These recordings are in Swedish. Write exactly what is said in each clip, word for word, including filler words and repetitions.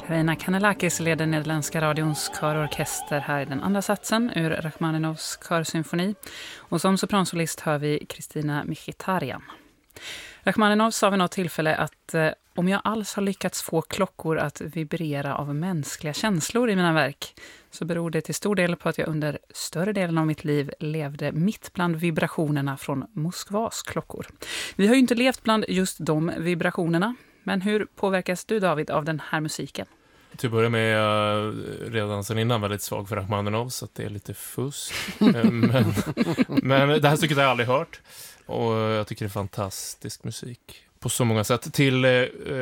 Reina Kanellakis leder Nederländska radions körorkester här i den andra satsen ur Rachmaninovs körsymfoni. Och som sopransolist hör vi Kristina Mkhitaryan. Rachmaninov sa vid något tillfälle att eh, om jag alls har lyckats få klockor att vibrera av mänskliga känslor i mina verk så beror det till stor del på att jag under större delen av mitt liv levde mitt bland vibrationerna från Moskvas klockor. Vi har ju inte levt bland just de vibrationerna. Men hur påverkas du, David, av den här musiken? Till att börja med är jag redan sedan innan väldigt svag för Rachmaninov, så att det är lite fusk. men, men det här stycket har jag aldrig hört. Och jag tycker det är fantastisk musik på så många sätt. Till eh,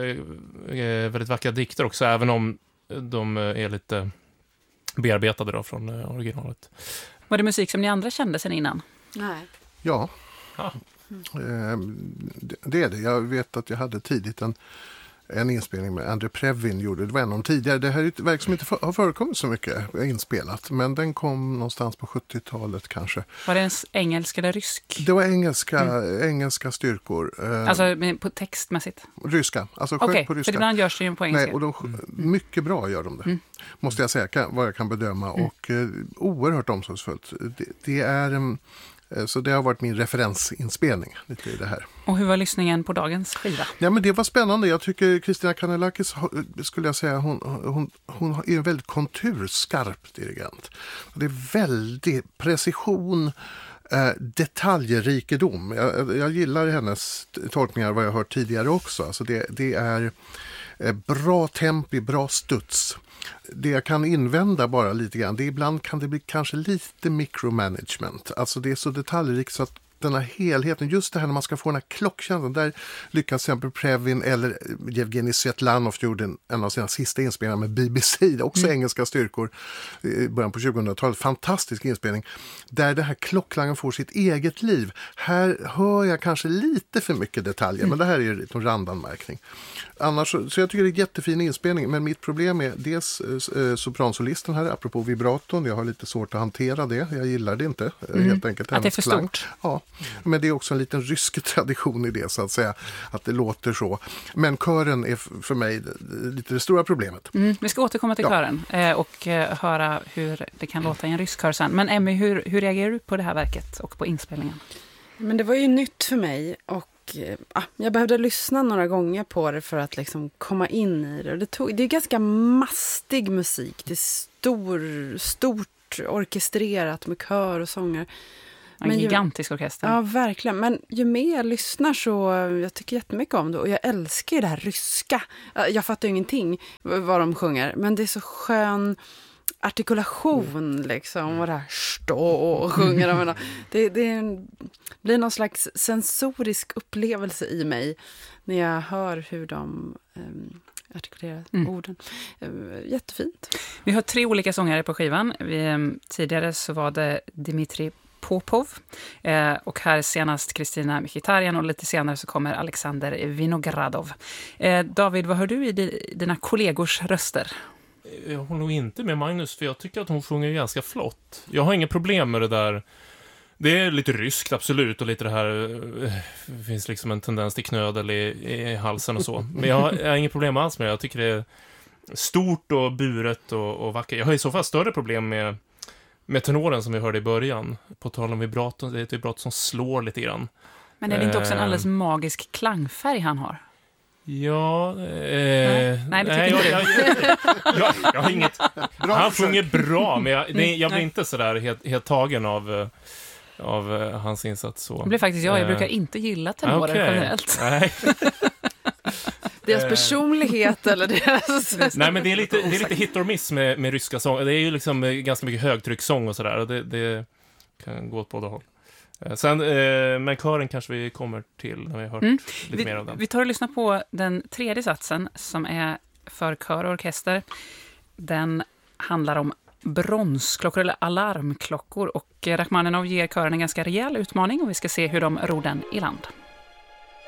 eh, väldigt vackra dikter också, även om de är lite bearbetade då från eh, originalet. Var det musik som ni andra kände sedan innan? Nej. Ja, Ah. mm. det är det. Jag vet att jag hade tidigt en, en inspelning med André Previn gjorde. Det var en av de tidigare. Det här är ett verk som inte för, har förekommit så mycket inspelat. Men den kom någonstans på sjuttiotalet kanske. Var det en engelsk eller rysk? Det var engelska, mm. engelska styrkor. Alltså på textmässigt? Ryska. Alltså Okej, okay, på ryska. för ibland görs det ju på engelska. Nej, och de, mycket bra gör de det. Mm. Måste jag säga, kan, vad jag kan bedöma. Mm. Och eh, oerhört omsorgsfullt. Det, det är... Um, Så det har varit min referensinspelning lite i det här. Och hur var lyssningen på dagens skiva? Ja, men det var spännande. Jag tycker Kristina Kanellakis, skulle jag säga, hon, hon, hon är en väldigt konturskarp dirigent. Det är väldigt precision, eh, detaljrikedom. Jag, jag gillar hennes tolkningar vad jag har hört tidigare också. Alltså det, det är eh, bra tempi, bra studs. Det jag kan invända bara lite grann, det är ibland kan det bli kanske lite micromanagement. Alltså det är så detaljrikt så att den här helheten, just det här när man ska få den här klockkänslan, där lyckas till exempel Previn eller Yevgeny Svetlanov gjorde en, en av sina sista inspelningar med B B C, också mm. engelska styrkor i början på tjugohundratalet. Fantastisk inspelning, där det här klockklangen får sitt eget liv. Här hör jag kanske lite för mycket detaljer, mm. men det här är ju en randanmärkning. Annars, så, så jag tycker det är en jättefin inspelning, men mitt problem är dels eh, sopransolisten här, apropå vibraton, jag har lite svårt att hantera det, jag gillar det inte, mm. helt enkelt. Att det är för klang. stort? Ja, men det är också en liten rysk tradition i det, så att säga, att det låter så. Men kören är för mig lite det stora problemet. Mm, vi ska återkomma till ja. kören eh, och eh, höra hur det kan låta i en rysk kör sen. Men Emmy, hur, hur reagerar du på det här verket och på inspelningen? Men det var ju nytt för mig och ja, jag behövde lyssna några gånger på det för att liksom komma in i det. Det, tog, det är ganska mastig musik. Det är stor, stort orkestrerat med kör och sånger. En Men gigantisk ju, orkester. Ja, verkligen. Men ju mer jag lyssnar så jag tycker jättemycket om det. Och jag älskar ju det här ryska. Jag fattar ju ingenting vad de sjunger. Men det är så skön artikulation liksom. Och det här stå och sjunger de. Det, det är en, blir någon slags sensorisk upplevelse i mig när jag hör hur de um, artikulerar mm. orden. Uh, jättefint. Vi har tre olika sångare på skivan. Vi, tidigare så var det Dmitri Popov eh, och här senast Kristina Mkhitaryan och lite senare så kommer Alexander Vinogradov. Eh, David, vad hör du i di, dina kollegors röster? Jag håller nog inte med Magnus, för jag tycker att hon sjunger ganska flott. Jag har inga problem med det där. Det är lite ryskt, absolut, och lite det här, det finns liksom en tendens till knödel i, i halsen och så. Men jag har, jag har inga problem alls med det. Jag tycker det är stort och buret och, och vackert. Jag har i så fall större problem med Med tenoren som vi hörde i början. På tal om vibraton, det är ett vibrato som slår lite grann. Men är det inte också en alldeles magisk klangfärg han har? Ja, eh, nej, nej, det nej tycker jag, inte jag, jag, jag, jag har inget. Bra han försök. sjunger bra, men jag, det, jag blir nej. inte så där helt, helt tagen av, av hans insats. Så. Det blir faktiskt jag. Jag brukar inte gilla tenorer okay. generellt. Nej. Deras personlighet eller deras... Nej, men det är lite, det är lite hit or miss med, med ryska sång. Det är ju liksom ganska mycket högtryckssång och sådär. Och det, det kan gå åt båda håll. Sen, eh, men kören kanske vi kommer till när vi har hört mm. lite vi, mer av den. Vi tar och lyssnar på den tredje satsen som är för kör och orkester. Den handlar om bronsklockor eller alarmklockor och Rachmaninov ger kören en ganska rejäl utmaning och vi ska se hur de ror den i land.